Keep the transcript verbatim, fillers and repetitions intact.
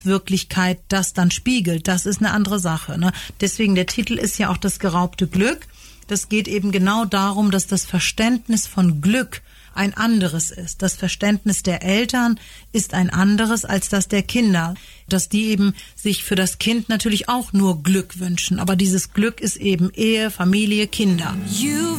Wirklichkeit das dann spiegelt, das ist eine andere Sache, ne? Deswegen der Titel ist ja auch das geraubte Glück. Das geht eben genau darum, dass das Verständnis von Glück ein anderes ist. Das Verständnis der Eltern ist ein anderes als das der Kinder. Dass die eben sich für das Kind natürlich auch nur Glück wünschen. Aber dieses Glück ist eben Ehe, Familie, Kinder. You've